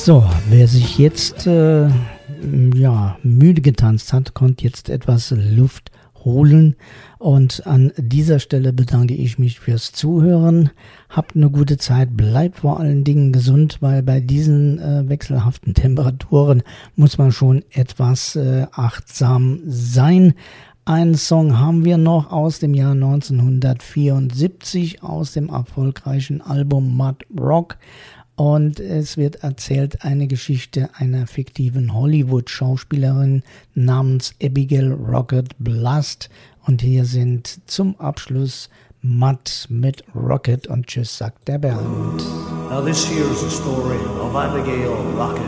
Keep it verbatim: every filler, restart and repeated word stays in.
So, wer sich jetzt äh, ja, müde getanzt hat, konnte jetzt etwas Luft holen. Und an dieser Stelle bedanke ich mich fürs Zuhören. Habt eine gute Zeit, bleibt vor allen Dingen gesund, weil bei diesen äh, wechselhaften Temperaturen muss man schon etwas äh, achtsam sein. Einen Song haben wir noch aus dem Jahr neunzehnhundertvierundsiebzig, aus dem erfolgreichen Album Mud Rock. Und es wird erzählt eine Geschichte einer fiktiven Hollywood-Schauspielerin namens Abigail Rocket Blast. Und hier sind zum Abschluss Mud mit Rocket und tschüss, sagt der Bernd. Now this here's the story of Abigail Rocket